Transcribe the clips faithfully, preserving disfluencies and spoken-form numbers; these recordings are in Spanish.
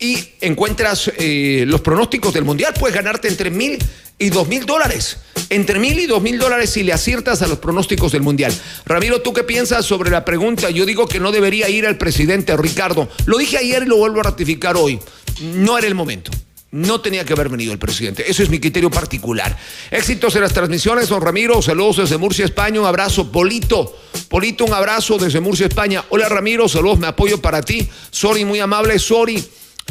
y encuentras eh, los pronósticos del Mundial, puedes ganarte entre mil y dos mil dólares. Entre mil y dos mil dólares si le aciertas a los pronósticos del Mundial. Ramiro, ¿tú qué piensas sobre la pregunta? Yo digo que no debería ir el presidente Ricardo. Lo dije ayer y lo vuelvo a ratificar hoy. No era el momento. No tenía que haber venido el presidente. Eso es mi criterio particular. Éxitos en las transmisiones, don Ramiro. Saludos desde Murcia, España. Un abrazo. Polito. Polito, un abrazo desde Murcia, España. Hola, Ramiro. Saludos, me apoyo para ti. Sorry, muy amable. Sorry.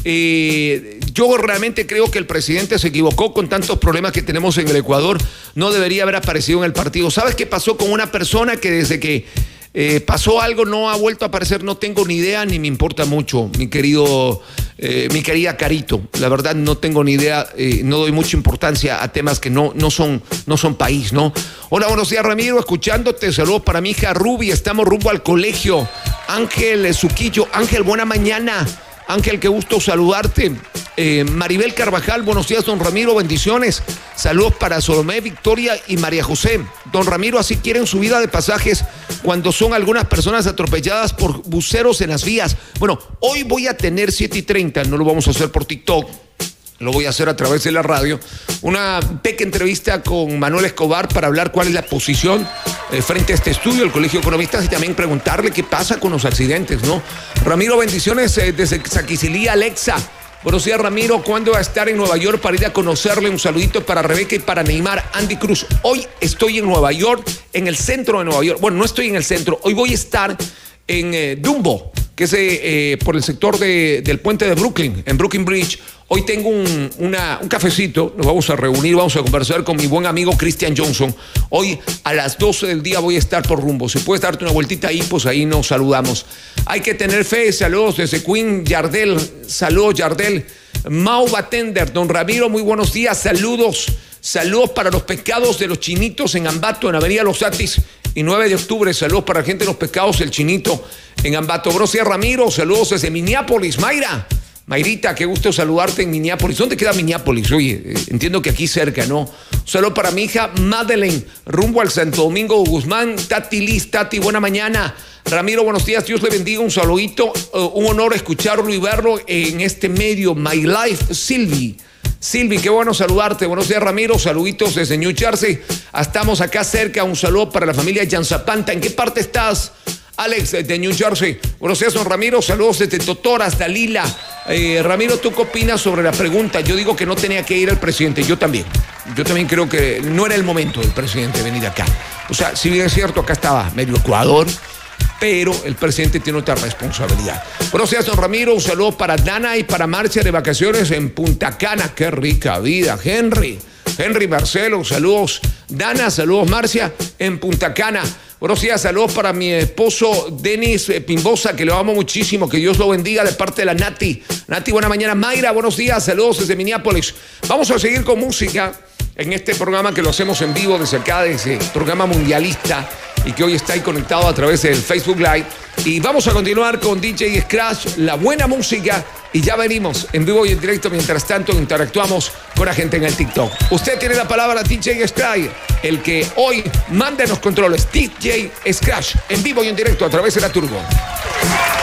Eh, yo realmente creo que el presidente se equivocó con tantos problemas que tenemos en el Ecuador. No debería haber aparecido en el partido. ¿Sabes qué pasó con una persona que desde que eh, pasó algo no ha vuelto a aparecer? No tengo ni idea ni me importa mucho, mi querido, eh, mi querida Carito. La verdad no tengo ni idea, eh, no doy mucha importancia a temas que no, no, son, no son país, ¿no? Hola, buenos días, Ramiro, escuchándote. Saludos para mi hija Ruby, estamos rumbo al colegio. Ángel Suquillo, Ángel, buena mañana. Ángel, qué gusto saludarte. Eh, Maribel Carvajal, buenos días, don Ramiro, bendiciones. Saludos para Solomé, Victoria y María José. Don Ramiro, así quieren subida de pasajes cuando son algunas personas atropelladas por buceros en las vías. Bueno, hoy voy a tener siete y treinta, no lo vamos a hacer por TikTok, lo voy a hacer a través de la radio, una pequeña entrevista con Manuel Escobar para hablar cuál es la posición eh, frente a este estudio del Colegio de Economistas y también preguntarle qué pasa con los accidentes, ¿no? Ramiro, bendiciones eh, desde Saquicilí, Alexa. Buenos días, Ramiro. ¿Cuándo va a estar en Nueva York para ir a conocerle? Un saludito para Rebeca y para Neymar. Andy Cruz, hoy estoy en Nueva York, en el centro de Nueva York. Bueno, no estoy en el centro, hoy voy a estar en eh, Dumbo, que es eh, por el sector de, del puente de Brooklyn, en Brooklyn Bridge. Hoy tengo un, una, un cafecito, nos vamos a reunir, vamos a conversar con mi buen amigo Christian Johnson. Hoy a las doce del día voy a estar por rumbo. Si puedes darte una vueltita ahí, pues ahí nos saludamos. Hay que tener fe. Saludos desde Queen, Yardel. Saludos, Yardel. Mau Batender, don Ramiro, muy buenos días. Saludos. Saludos para los pescados de los chinitos en Ambato, en Avenida Los Atis y nueve de octubre. Saludos para la gente de los pescados, el chinito en Ambato. Buenos días, Ramiro. Saludos desde Minneapolis. Mayra. Mayrita, qué gusto saludarte en Minneapolis. ¿Dónde queda Minneapolis? Oye, eh, entiendo que aquí cerca, ¿no? Saludos para mi hija Madeleine, rumbo al Santo Domingo Guzmán. Tati Liz, Tati, buena mañana. Ramiro, buenos días, Dios le bendiga, un saludito. Uh, un honor escucharlo y verlo en este medio, My Life, Silvi. Silvi, qué bueno saludarte. Buenos días, Ramiro. Saluditos desde New Jersey. Estamos acá cerca. Un saludo para la familia Yanzapanta. ¿En qué parte estás, Alex, de New Jersey? Buenos días, don Ramiro. Saludos desde Totoras, Dalila. Eh, Ramiro, ¿tú qué opinas sobre la pregunta? Yo digo que no tenía que ir el presidente. Yo también. Yo también creo que no era el momento del presidente venir acá. O sea, si bien es cierto, acá estaba medio Ecuador, pero el presidente tiene otra responsabilidad. Buenos días, don Ramiro. Un saludo para Dana y para Marcia de vacaciones en Punta Cana. Qué rica vida, Henry. Henry Marcelo, saludos. Dana, saludos, Marcia, en Punta Cana. Buenos días, saludos para mi esposo Denis Pimbosa, que lo amo muchísimo, que Dios lo bendiga de parte de la Nati. Nati, buena mañana. Mayra, buenos días, saludos desde Minneapolis. Vamos a seguir con música en este programa que lo hacemos en vivo desde acá, desde el programa mundialista, y que hoy está ahí conectado a través del Facebook Live. Y vamos a continuar con D J Scratch, la buena música, y ya venimos en vivo y en directo. Mientras tanto, interactuamos con la gente en el TikTok. Usted tiene la palabra, D J Scratch, el que hoy manda en los controles, D J Scratch, en vivo y en directo a través de la Turbo.